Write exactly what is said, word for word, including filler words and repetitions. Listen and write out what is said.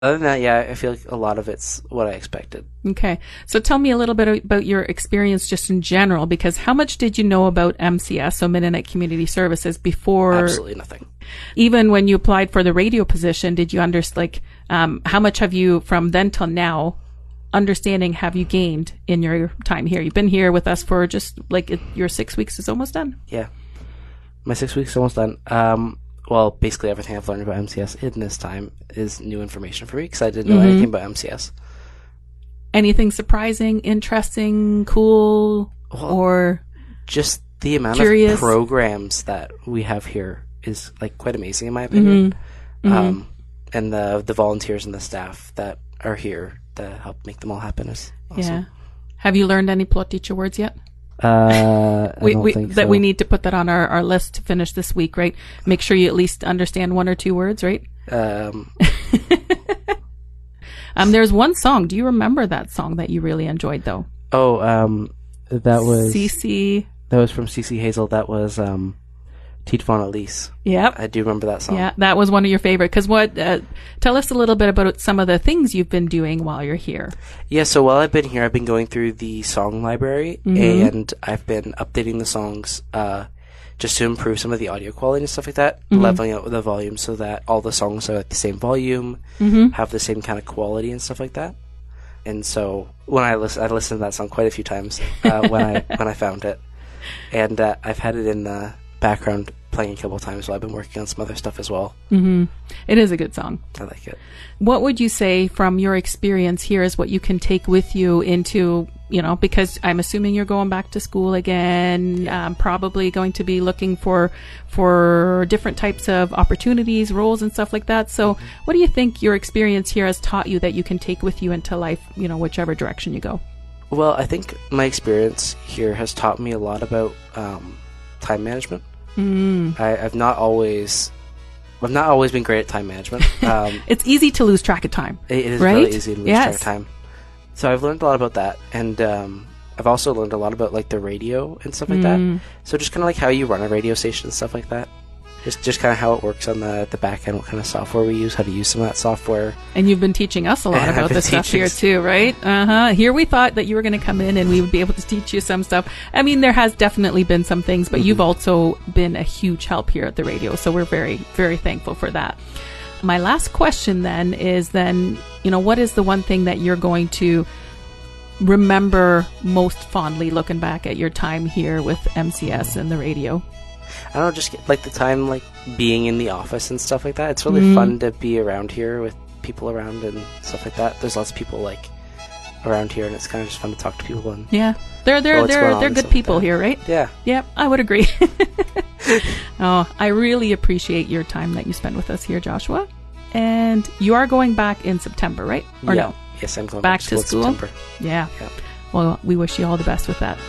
Other than that, yeah, I feel like a lot of it's what I expected. Okay. So tell me a little bit about your experience just in general, because how much did you know about M C S, so Mennonite Community Services, before? Absolutely nothing. Even when you applied for the radio position, did you understand, like, um, how much have you, from then till now, understanding have you gained in your time here? You've been here with us for just, like, it, your six weeks is almost done. Yeah. My six weeks is almost done. Um, well, basically everything I've learned about M C S in this time is new information for me because I didn't know mm-hmm. anything about M C S. Anything surprising, interesting, cool, well, or just the amount curious? of programs that we have here is like quite amazing in my opinion. Mm-hmm. Um, mm-hmm. And the the volunteers and the staff that are here to help make them all happen is awesome. Yeah. Have you learned any Plotticha words yet? Uh, I we, don't we, think that so. we need to put that on our, our list to finish this week, right? Make sure you at least understand one or two words, right? Um, um, there's one song. Do you remember that song that you really enjoyed, though? Oh, um, that was Cece. That was from Cece Hazel. That was um, Tiet Van Elise. Yep. I do remember that song. Yeah, that was one of your favorite. Because what? Uh, tell us a little bit about some of the things you've been doing while you're here. Yeah, so while I've been here, I've been going through the song library, mm-hmm. and I've been updating the songs uh, just to improve some of the audio quality and stuff like that, mm-hmm. leveling out the volume so that all the songs are at the same volume, mm-hmm. have the same kind of quality and stuff like that. And so when I listen, I listened to that song quite a few times uh, when I when I found it, and uh, I've had it in the background playing a couple of times while I've been working on some other stuff as well. Mm-hmm. It is a good song. I like it. What would you say from your experience here is what you can take with you into, you know, because I'm assuming you're going back to school again, yeah. um, probably going to be looking for for different types of opportunities, roles and stuff like that. So mm-hmm. what do you think your experience here has taught you that you can take with you into life, you know, whichever direction you go? Well, I think my experience here has taught me a lot about um, time management. Mm. I, I've not always, I've not always been great at time management. Um, it's easy to lose track of time. It, it is right? really easy to lose yes. track of time. So I've learned a lot about that, and um, I've also learned a lot about like the radio and stuff like mm. that. So just kind of like how you run a radio station and stuff like that. Just just kind of how it works on the, the back end, what kind of software we use, how to use some of that software. And you've been teaching us a lot about this stuff here too, right? Uh-huh. Here we thought that you were going to come in and we would be able to teach you some stuff. I mean, there has definitely been some things, but mm-hmm. you've also been a huge help here at the radio. So we're very, very thankful for that. My last question then is then, you know, what is the one thing that you're going to remember most fondly looking back at your time here with M C S and the radio? I don't know, just get, like the time like being in the office and stuff like that. It's really mm. fun to be around here with people around and stuff like that. There's lots of people like around here, and it's kind of just fun to talk to people. And yeah, they're they're they're they're good people like here, right? Yeah, yeah, I would agree. Oh, I really appreciate your time that you spend with us here, Joshua. And you are going back in September, right? Or yeah. no? Yes, I'm going back, back to school. In September. Yeah. yeah. Well, we wish you all the best with that.